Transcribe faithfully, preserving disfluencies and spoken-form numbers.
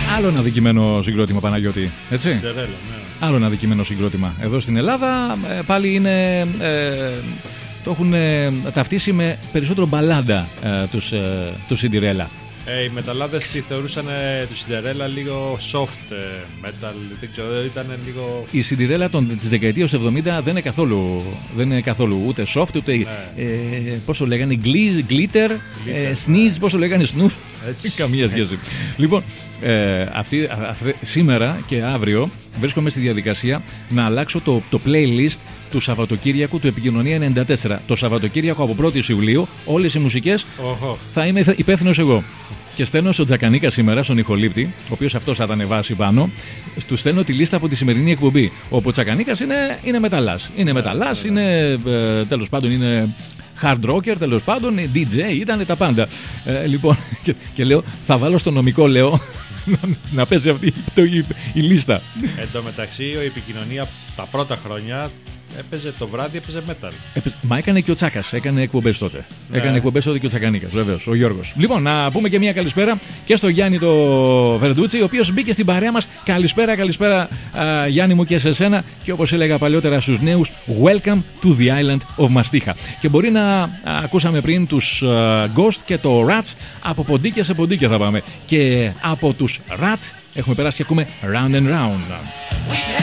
Άλλο ένα αδικημένο συγκρότημα, Παναγιώτη. Έτσι. Cinderella, ναι. Άλλο ένα αδικημένο συγκρότημα. Εδώ στην Ελλάδα ε, πάλι είναι. Ε, το έχουν ε, ταυτίσει με περισσότερο μπαλάντα ε, τους, ε, του Cinderella. Ε, οι μεταλλάδες τη θεωρούσαν ε, του Cinderella λίγο soft ε, metal, δεν ξέρω, ήταν λίγο... Η Cinderella των, της δεκαετίας εβδομήντα δεν είναι καθόλου, δεν είναι καθόλου ούτε soft, ούτε ναι. ε, πώς το λέγανε, glitter, ε, sneeze, πώς το λέγανε, snooze, καμία σχέση. Λοιπόν, ε, αυτή, αυτή, σήμερα και αύριο βρίσκομαι στη διαδικασία να αλλάξω το, το playlist του Σαββατοκύριακου του Επικοινωνία ενενήντα τέσσερα. Το Σαββατοκύριακο από πρώτη Ιουλίου όλες οι μουσικές oh. θα είμαι υπεύθυνος εγώ. Και στέλνω στον Τζακανίκα σήμερα, στον ηχολήπτη, ο οποίος αυτός θα τα ανεβάσει πάνω, του στέλνω τη λίστα από τη σημερινή εκπομπή. Όπου ο Τζακανίκας είναι, είναι μεταλλάς. Είναι μεταλλάς, είναι ε, τέλος πάντων είναι hard rocker, τέλος πάντων, ντι τζέι, ήταν τα πάντα. Ε, λοιπόν, και, και λέω, θα βάλω στο νομικό, λέω, να παίζει αυτή η, η, η λίστα. Εν τω μεταξύ, η Επικοινωνία τα πρώτα χρόνια έπαιζε το βράδυ, έπαιζε metal. Έπαιζε, μα έκανε και ο Τσάκας, έκανε εκπομπές τότε. Ναι. Έκανε εκπομπές τότε και ο Τσακανίκας, βεβαίως, ο Γιώργος. Λοιπόν, να πούμε και μια καλησπέρα και στο Γιάννη το Βερντούτσι, ο οποίος μπήκε στην παρέα μας. Καλησπέρα, καλησπέρα, α, Γιάννη μου, και σε σένα. Και όπως έλεγα παλιότερα στους νέους, welcome to the island of Μαστίχα. Και μπορεί να α, ακούσαμε πριν τους α, Ghost και το Rats, από ποντίκια σε ποντίκια θα πάμε. Και από τους Rat έχουμε περάσει και ακούμε Round and Round.